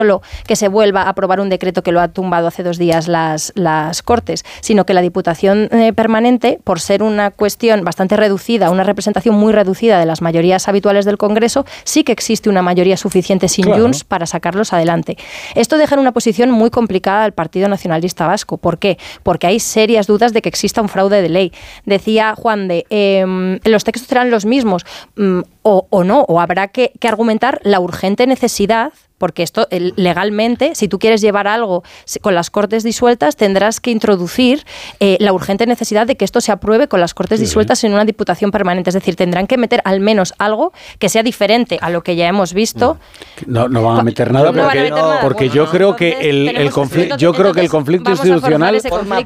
solo que se vuelva a aprobar un decreto que lo ha tumbado hace 2 días las Cortes, sino que la Diputación Permanente, por ser una cuestión bastante reducida, una representación muy reducida de las mayorías habituales del Congreso, sí que existe una mayoría suficiente sin Junts para sacarlos adelante. Esto deja en una posición muy complicada al Partido Nacionalista Vasco. ¿Por qué? Porque hay serias dudas de que exista un fraude de ley. Decía Juan los textos serán los mismos, o no, o habrá que argumentar la urgente necesidad, porque esto legalmente, si tú quieres llevar algo con las Cortes disueltas, tendrás que introducir la urgente necesidad de que esto se apruebe con las Cortes disueltas en una Diputación Permanente. Es decir, tendrán que meter al menos algo que sea diferente a lo que ya hemos visto. No van a meter nada porque yo creo que el conflicto institucional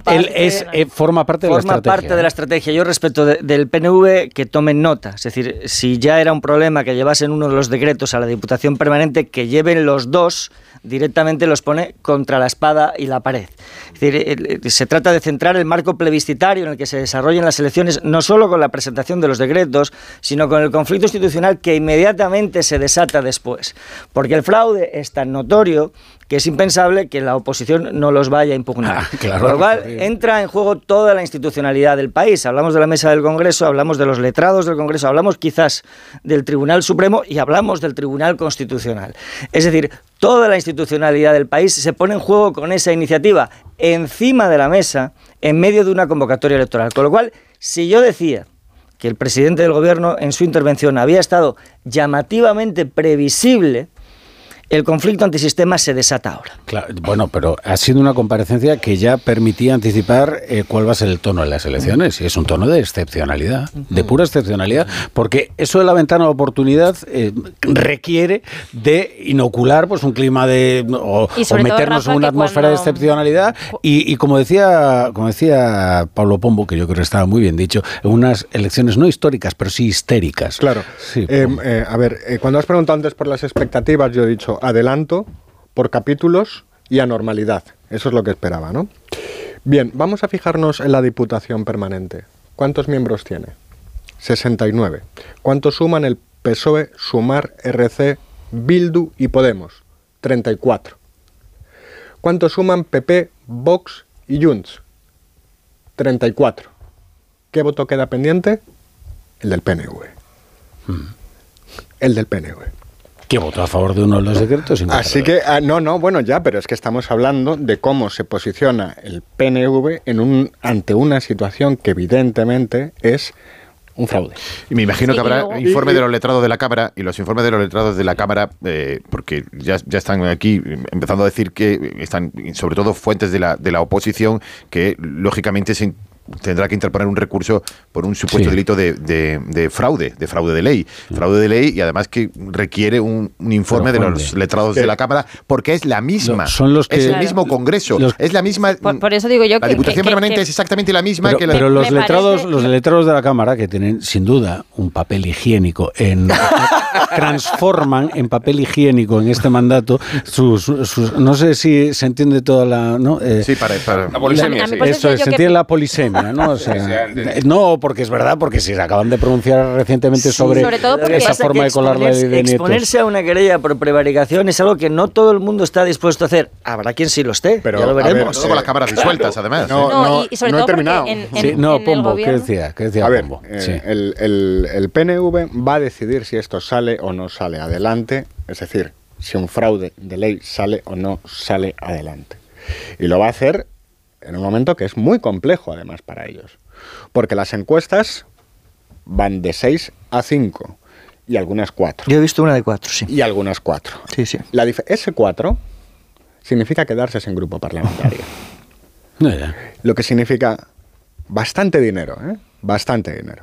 forma parte de la estrategia. Forma parte de la estrategia. Yo respeto del PNV que tomen nota. Es decir, si ya era un problema que llevasen uno de los decretos a la Diputación Permanente, que lleven los dos, directamente los pone contra la espada y la pared. Es decir, se trata de centrar el marco plebiscitario en el que se desarrollen las elecciones, no solo con la presentación de los decretos, sino con el conflicto institucional que inmediatamente se desata después. Porque el fraude es tan notorio que es impensable que la oposición no los vaya a impugnar. Claro, por lo cual entra en juego toda la institucionalidad del país. Hablamos de la mesa del Congreso, hablamos de los letrados del Congreso, hablamos quizás del Tribunal Supremo y hablamos del Tribunal Constitucional. Es decir, toda la institucionalidad del país se pone en juego con esa iniciativa encima de la mesa en medio de una convocatoria electoral. Con lo cual, si yo decía que el presidente del Gobierno en su intervención había estado llamativamente previsible, el conflicto antisistema se desata ahora. Claro, bueno, pero ha sido una comparecencia que ya permitía anticipar cuál va a ser el tono de las elecciones, y es un tono de excepcionalidad, de pura excepcionalidad, porque eso de la ventana de oportunidad requiere de inocular pues un clima o meternos en una atmósfera de excepcionalidad y como decía Pablo Pombo, que yo creo que estaba muy bien dicho, unas elecciones no históricas, pero sí histéricas. Claro. Sí, cuando has preguntado antes por las expectativas, yo he dicho adelanto por capítulos y anormalidad. Eso es lo que esperaba, ¿no? Bien, vamos a fijarnos en la Diputación Permanente. ¿Cuántos miembros tiene? 69. ¿Cuántos suman el PSOE, Sumar, RC, Bildu y Podemos? 34. ¿Cuántos suman PP, Vox y Junts? 34. ¿Qué voto queda pendiente? El del PNV. El del PNV. ¿Que votó a favor de uno de los decretos? Así que, pero es que estamos hablando de cómo se posiciona el PNV ante una situación que evidentemente es un fraude. Y me imagino que habrá informe de los letrados de la Cámara, y los informes de los letrados de la Cámara, porque ya están aquí empezando a decir que están, sobre todo, fuentes de la oposición, que lógicamente tendrá que interponer un recurso por un supuesto delito de fraude de ley. Fraude de ley, y además que requiere un informe de los letrados de la Cámara, porque es la misma. Es el mismo Congreso. Es la misma. Por eso digo yo la Diputación Permanente es exactamente la misma pero, pero los letrados de la Cámara, que tienen sin duda un papel higiénico, transforman en papel higiénico en este mandato no sé si se entiende toda la... ¿no? Sí, para la polisemia. Eso es, se entiende la polisemia. ¿No? O sea, no, porque es verdad, porque si se acaban de pronunciar recientemente sobre esa forma de colar la ley de nietos. Exponerse a una querella por prevaricación es algo que no todo el mundo está dispuesto a hacer. Habrá quien sí lo esté, pero ya lo veremos. Con las cámaras disueltas, además. Y sobre todo he terminado. Pombo, ¿qué decía a ver, Pombo? El PNV va a decidir si esto sale o no sale adelante, es decir, si un fraude de ley sale o no sale adelante. Y lo va a hacer en un momento que es muy complejo, además, para ellos. Porque las encuestas van de 6 a 5 y algunas 4. Yo he visto una de 4, sí. Y algunas 4. Sí. Ese 4 significa quedarse sin grupo parlamentario. Lo que significa bastante dinero, Bastante dinero.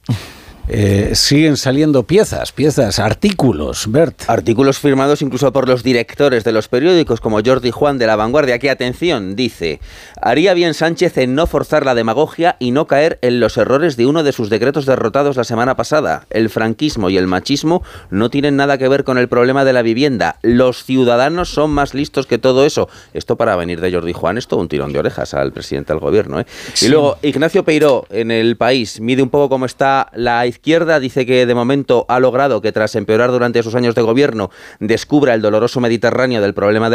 Siguen saliendo piezas, artículos, Bert. Artículos firmados incluso por los directores de los periódicos, como Jordi Juan de La Vanguardia, que, atención, dice: haría bien Sánchez en no forzar la demagogia y no caer en los errores de uno de sus decretos derrotados la semana pasada. El franquismo y el machismo no tienen nada que ver con el problema de la vivienda. Los ciudadanos son más listos que todo eso. Esto, para venir de Jordi Juan, es todo un tirón de orejas al presidente del gobierno, ¿eh? Sí. Y luego, Ignacio Peiró, en El País, mide un poco cómo está la izquierda dice que de momento ha logrado que tras empeorar durante sus años de gobierno descubra el doloroso Mediterráneo del problema de